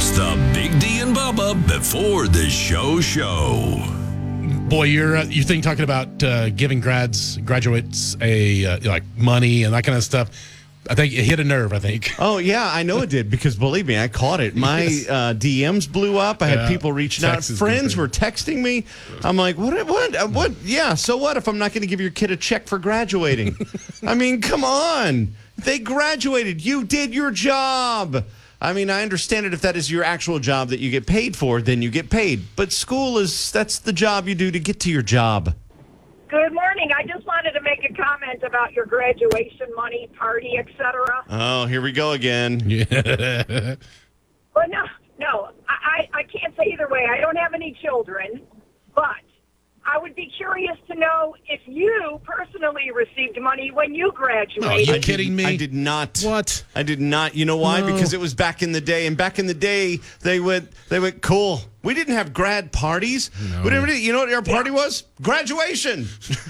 It's the Big D and Bubba before the show. Boy, you're talking about giving graduates a like money and that kind of stuff. I think it hit a nerve, I think. Oh, yeah, I know it did because, believe me, I caught it. My DMs blew up. I had people reaching out. Friends were texting me. I'm like, what? Yeah, so what if I'm not going to give your kid a check for graduating? I mean, come on. They graduated. You did your job. I mean, I understand it if that is your actual job that you get paid for, then you get paid. But school that's the job you do to get to your job. Good morning. I just wanted to make a comment about your graduation money, party, etc. Oh, here we go again. Yeah. But no, I can't say either way. I don't have any children, but I would be curious to know if you personally received money when you graduated. Are you kidding me? I did not. What? I did not. You know why? No. Because it was back in the day, and back in the day, they went cool. We didn't have grad parties. No. We didn't, you know what our party was? Graduation.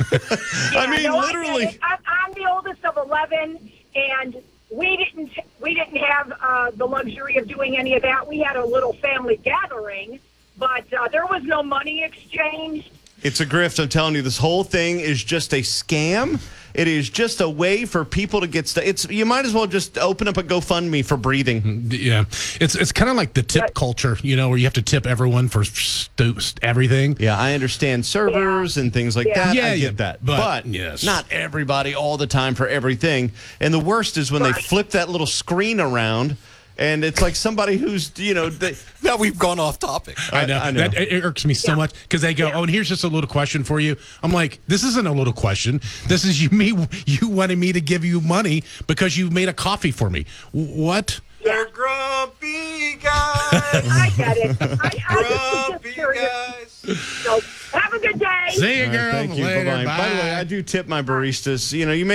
I mean, literally. I'm the oldest of 11, and we didn't have the luxury of doing any of that. We had a little family gathering, but there was no money exchanged. It's a grift. I'm telling you, this whole thing is just a scam. It is just a way for people to get stuff. You might as well just open up a GoFundMe for breathing. Yeah. It's kind of like the tip culture, where you have to tip everyone for everything. Yeah, I understand servers and things like that. Yeah, I get that. But yes. Not everybody all the time for everything. And the worst is when they flip that little screen around. And it's like somebody who's, now we've gone off topic. I know. That it irks me so much because they go, oh, and here's just a little question for you. I'm like, this isn't a little question. This is you wanting me to give you money because you made a coffee for me. What? They're grumpy guys. I get it. I Grumpy just curious. guys. So, have a good day. See you, girl. Thank you. Later. Bye-bye. By the way, Bye. I do tip my baristas. You make